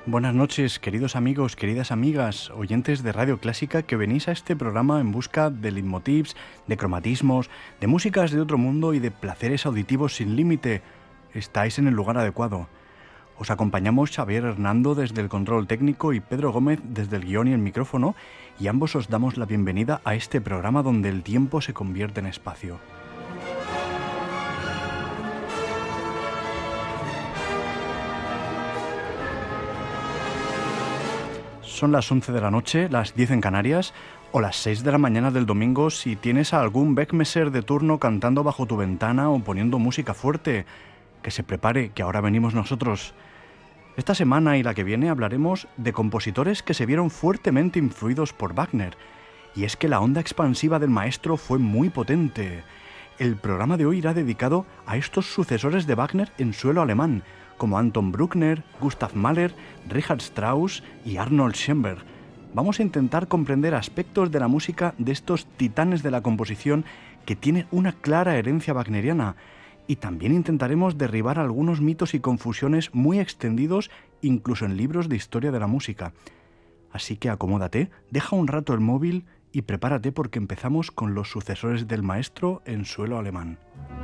Buenas noches, queridos amigos, queridas amigas, oyentes de Radio Clásica que venís a este programa en busca de leitmotivs, de cromatismos, de músicas de otro mundo y de placeres auditivos sin límite. Estáis en el lugar adecuado. Os acompañamos Xavier Hernando desde el control técnico y Pedro Gómez desde el guión y el micrófono, y ambos os damos la bienvenida a este programa donde el tiempo se convierte en espacio. Son las 11 de la noche, las 10 en Canarias, o las 6 de la mañana del domingo si tienes a algún Beckmesser de turno cantando bajo tu ventana o poniendo música fuerte. Que se prepare, que ahora venimos nosotros. Esta semana y la que viene hablaremos de compositores que se vieron fuertemente influidos por Wagner. Y es que la onda expansiva del maestro fue muy potente. El programa de hoy irá dedicado a estos sucesores de Wagner en suelo alemán, como Anton Bruckner, Gustav Mahler, Richard Strauss y Arnold Schoenberg. Vamos a intentar comprender aspectos de la música de estos titanes de la composición que tienen una clara herencia wagneriana, y también intentaremos derribar algunos mitos y confusiones muy extendidos incluso en libros de historia de la música. Así que acomódate, deja un rato el móvil y prepárate porque empezamos con los sucesores del maestro en suelo alemán.